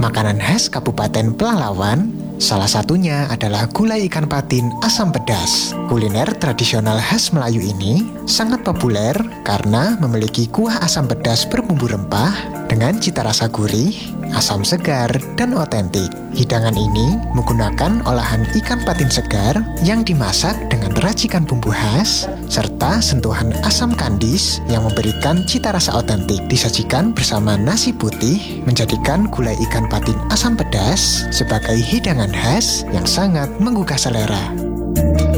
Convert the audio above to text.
makanan khas Kabupaten Pelalawan. Salah satunya adalah gulai ikan patin asam pedas. Kuliner tradisional khas Melayu ini sangat populer karena memiliki kuah asam pedas berbumbu rempah dengan cita rasa gurih, asam segar, dan otentik. Hidangan ini menggunakan olahan ikan patin segar yang dimasak dengan racikan bumbu khas serta sentuhan asam kandis yang memberikan cita rasa otentik. Disajikan bersama nasi putih, menjadikan gulai ikan patin asam pedas sebagai hidangan khas yang sangat menggugah selera.